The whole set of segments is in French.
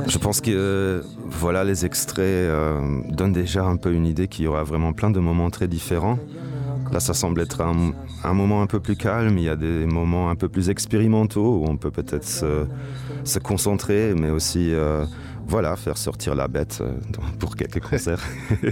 Je pense que voilà, les extraits donnent déjà un peu une idée qu'il y aura vraiment plein de moments très différents. Là, ça semble être un moment un peu plus calme. Il y a des moments un peu plus expérimentaux où on peut peut-être se concentrer, mais aussi voilà, faire sortir la bête pour quelques concerts.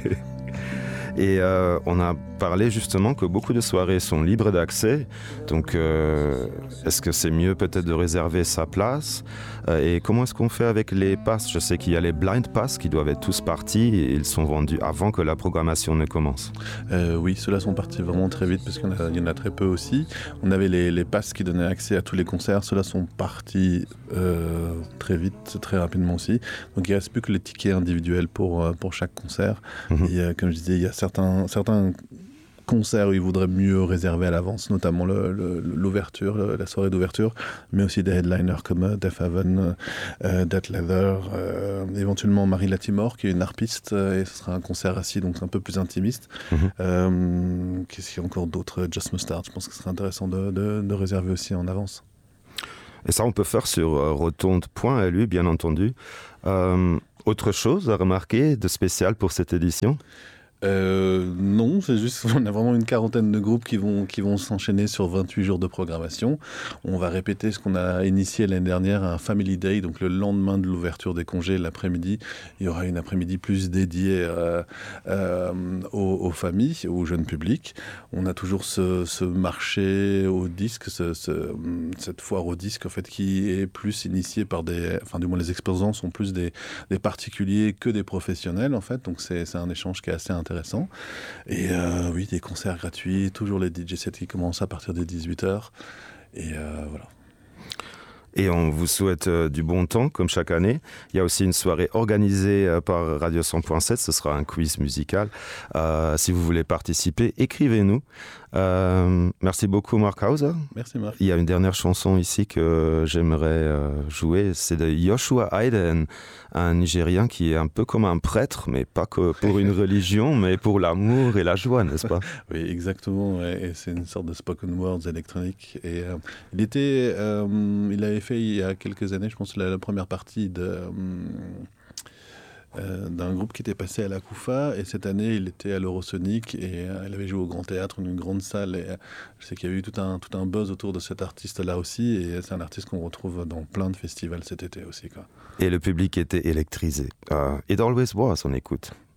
Et on a parlé justement que beaucoup de soirées sont libres d'accès. Donc, est-ce que c'est mieux peut-être de réserver sa place et comment est-ce qu'on fait avec les passes? Je sais qu'il y a les blind pass qui doivent être tous partis et ils sont vendus avant que la programmation ne commence. Oui, ceux-là sont partis vraiment très vite parce qu'il y en a très peu aussi. On avait les passes qui donnaient accès à tous les concerts. Ceux-là sont partis très vite, très rapidement aussi. Donc il ne reste plus que les tickets individuels pour chaque concert. Et comme je disais, il y a certains concerts où il vaudrait mieux réserver à l'avance, notamment l'ouverture, la soirée d'ouverture, mais aussi des headliners comme Deaf Heaven, Death Leather, éventuellement Marie Latimore, qui est une harpiste, et ce sera un concert assis, donc un peu plus intimiste. Qu'est-ce qu'il y a encore d'autres? Just Mustard, je pense que ce serait intéressant de réserver aussi en avance. Et ça, on peut faire sur rotonde.lu, bien entendu. Autre chose à remarquer de spécial pour cette édition? Non, c'est juste on a vraiment une quarantaine de groupes qui vont s'enchaîner sur 28 jours de programmation. On va répéter ce qu'on a initié l'année dernière, un Family Day, donc le lendemain de l'ouverture des congés, l'après-midi. Il y aura une après-midi plus dédiée aux familles, au jeune public. On a toujours ce marché au disque, cette foire au disque en fait, qui est plus initiée par du moins les exposants sont plus des particuliers que des professionnels en fait. Donc c'est un échange qui est assez intéressant. Et oui, des concerts gratuits, toujours les DJ sets qui commencent à partir des 18h. Et voilà. Et on vous souhaite du bon temps, comme chaque année. Il y a aussi une soirée organisée par Radio 100.7. Ce sera un quiz musical. Si vous voulez participer, écrivez-nous. Merci beaucoup, Mark Hauser. Merci, Marc. Il y a une dernière chanson ici que j'aimerais jouer. C'est de Joshua Hayden, un Nigérien qui est un peu comme un prêtre, mais pas que pour une religion, mais pour l'amour et la joie, n'est-ce pas? Oui, exactement. Ouais. Et c'est une sorte de spoken words électronique. Et il avait fait il y a quelques années, je pense, la première partie d'un groupe qui était passé à la Koufa, et cette année il était à l'Eurosonic et il avait joué au Grand Théâtre, une grande salle, et je sais qu'il y a eu tout un buzz autour de cet artiste là aussi, et c'est un artiste qu'on retrouve dans plein de festivals cet été aussi, quoi. Et le public était électrisé. It always was, on écoute.